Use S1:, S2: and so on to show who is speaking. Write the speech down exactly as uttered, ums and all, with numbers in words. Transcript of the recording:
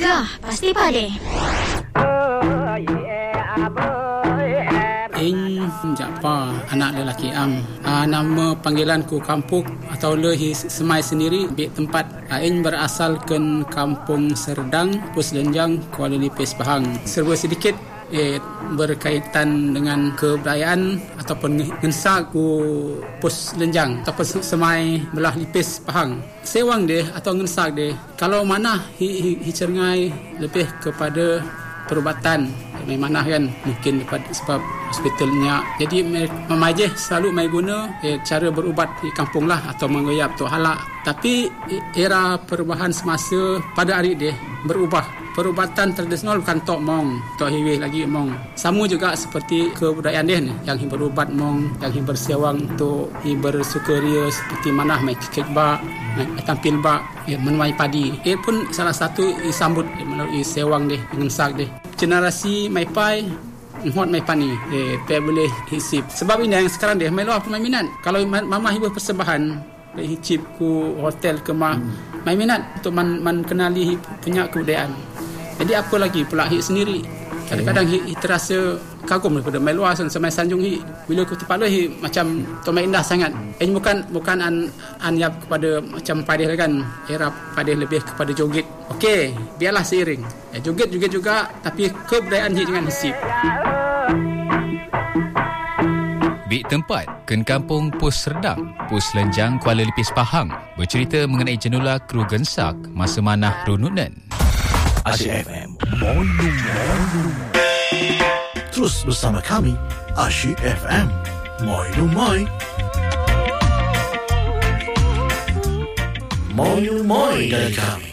S1: Gegar Pasti Pade.
S2: Ing Jaafar, anak lelaki am. Uh, nama panggilanku kampung atau lehi semai sendiri bik tempat. Uh, ing berasal ke Kampung Serdang, Pos Lenjang, Kuala Lipis, Pahang. Serba sedikit eh, berkaitan dengan kebudayaan ataupun ngensa ku Pos Lenjang ataupun semai belah Lipis, Pahang. Sewang dia atau ngensa dia, kalau mana hi, hi, hi cengai lebih kepada perubatan memang kan mungkin daripada sebab hospitalnya, jadi memajih selalu mai guna eh, cara berubat di kampung lah atau mengoyap tu halak. Tapi era perubahan semasa pada hari dia berubah, perubatan tradisional bukan tok mong, tok hiwih lagi mong. Sama juga seperti kebudayaan dia ni, yang berubat mong, yang bersewang tu bersukaria seperti mana mai kek bak, mai tampil bak, eh, menuai padi. Ia pun salah satu disambut eh, melalui sewang dia dengan sak dia. Generasi mai pai hot mai pani eh pe boleh hisip. Sebab ini yang sekarang dia mai luar pun mai minat. Kalau mama hibah persembahan hicip ku hotel ke mah hmm. mai minat untuk man, man kenali punya kebudayaan. Jadi apa lagi pula hi sendiri. Kadang-kadang hi, hi terasa kagum daripada mai luar sampai sanjung hi. Bila ku tempat hi macam tu mai indah sangat. Ini bukan bukan an anyap kepada macam padeh kan. Era padeh lebih kepada joget. Okey, biarlah seiring. Ya, joget-joget juga tapi kebudayaan hi dengan hisip.
S3: Bik tempat Ken Kampung Pos Serdang, Pos Lenjang, Kuala Lipis, Pahang bercerita mengenai jenula kru gensak masa manah rununan.
S4: Asyik F M Moinu terus bersama kami Asyik F M Moinu Moi Moinu Moi dari kami.